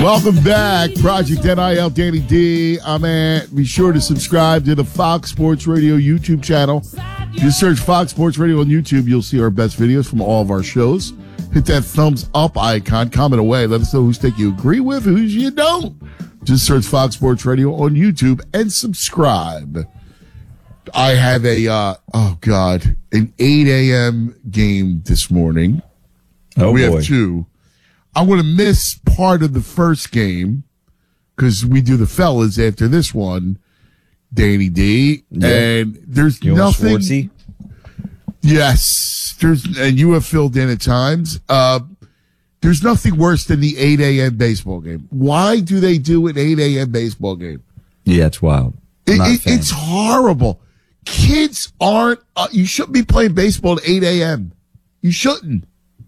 Welcome back, Project NIL, Danny D. Be sure to subscribe to the Fox Sports Radio YouTube channel. If you search Fox Sports Radio on YouTube, you'll see our best videos from all of our shows. Hit that thumbs up icon, comment away. Let us know whose take you agree with, whose you don't. Just search Fox Sports Radio on YouTube and subscribe. I have an 8 a.m. game this morning. We have two. I'm going to miss part of the first game because we do the fellas after this one, Danny D. Yeah. And there's nothing. Schwartzy? Yes. And you have filled in at times. There's nothing worse than the 8 a.m. baseball game. Why do they do an 8 a.m. baseball game? Yeah, it's wild. It's horrible. Kids aren't, you shouldn't be playing baseball at 8 a.m. You shouldn't.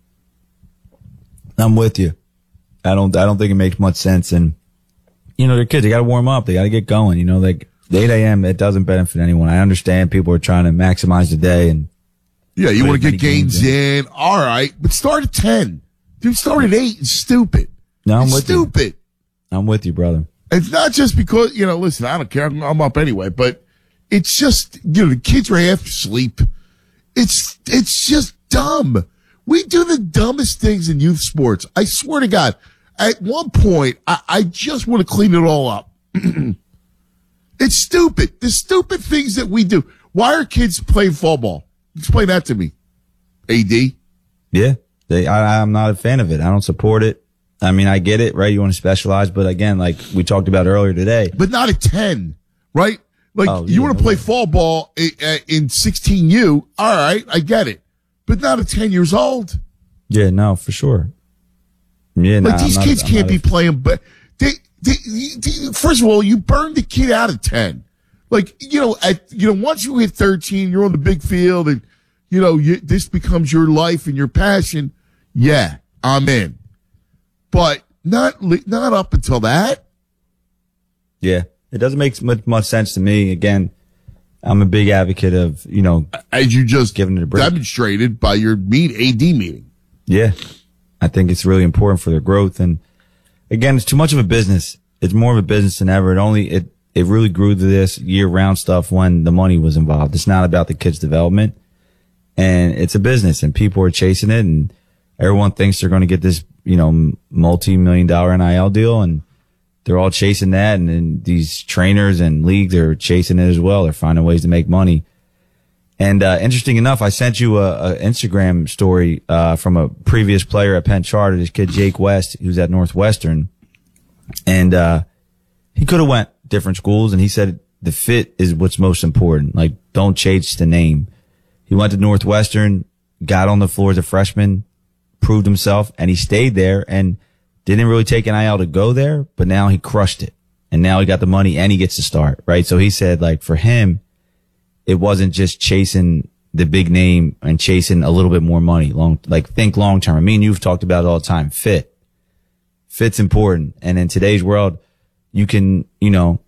I'm with you. I don't think it makes much sense. And, they're kids. They got to warm up. They got to get going. Like the 8 a.m., it doesn't benefit anyone. I understand people are trying to maximize the day. And yeah, you want to get games in. All right. But start at 10. Dude, start at 8. It's stupid. No, I'm with stupid. You. I'm with you, brother. It's not just because, listen, I don't care. I'm up anyway. But it's just, the kids are half asleep. It's just dumb. We do the dumbest things in youth sports. I swear to God, at one point, I just want to clean it all up. It's stupid. The stupid things that we do. Why are kids playing fall ball? Explain that to me, AD. Yeah, I'm not a fan of it. I don't support it. I mean, I get it, right? You want to specialize, but again, like we talked about earlier today. But not at 10, right? You want to play fall ball in 16U. All right, I get it. But not at 10 years old. Yeah, no, for sure. Yeah, these kids can't be playing, but they, first of all, you burn the kid out at 10. Once you hit 13, you're on the big field and, this becomes your life and your passion. Yeah, I'm in. But not up until that. Yeah, it doesn't make much sense to me. Again, I'm a big advocate of, as you just giving it a break. Demonstrated by your AD meeting. Yeah. I think it's really important for their growth. And again, it's too much of a business. It's more of a business than ever. It really grew to this year round stuff when the money was involved. It's not about the kids' development, and it's a business and people are chasing it, and everyone thinks they're going to get this, multi-million-dollar NIL deal, and they're all chasing that. And then these trainers and leagues are chasing it as well. They're finding ways to make money. And, interesting enough, I sent you a Instagram story, from a previous player at Penn Charter, this kid, Jake West, who's at Northwestern. And, he could have went different schools, and he said the fit is what's most important. Like, don't chase the name. He went to Northwestern, got on the floor as a freshman, proved himself, and he stayed there and didn't really take NIL to go there, but now he crushed it. And now he got the money and he gets to start, right? So he said, like, for him, it wasn't just chasing the big name and chasing a little bit more money. Think long term. Me and you've talked about it all the time. Fit's important. And in today's world, you can,